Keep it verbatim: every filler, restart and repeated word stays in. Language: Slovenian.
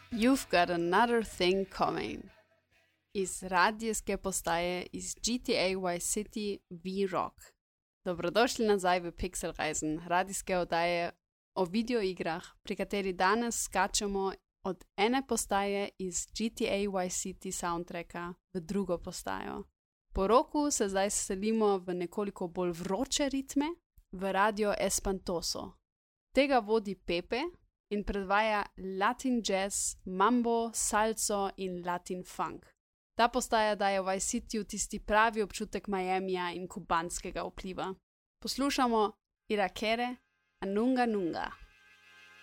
You've got another thing coming. Iz radijske postaje iz G T A Vice City V-Rock. Dobrodošli nazaj v Pixel Reisen, radijske oddaje o videoigrah, pri kateri danes skačemo od ene postaje iz G T A Vice City soundtracka v drugo postajo. Po roku se zdaj selimo v nekoliko bolj vroče ritme, v Radio Espantoso. Tega vodi Pepe in predvaja Latin jazz, mambo, salso in latin funk. Ta postaja daje Vice Cityju tisti pravi občutek Miamija in kubanskega vpliva. Poslušamo Irakere, Anunga Nunga.